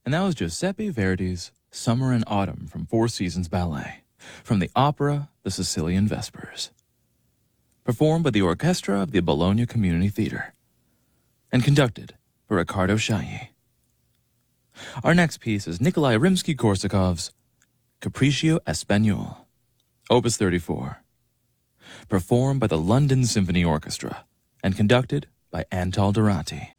And that was Giuseppe Verdi's Summer and Autumn from Four Seasons Ballet, from the opera The Sicilian Vespers, performed by the orchestra of the Bologna Community Theater, and conducted by Riccardo Chailly. Our next piece is Nikolai Rimsky-Korsakov's Capriccio Espagnole, Opus 34, performed by the London Symphony Orchestra and conducted by Antal Durante.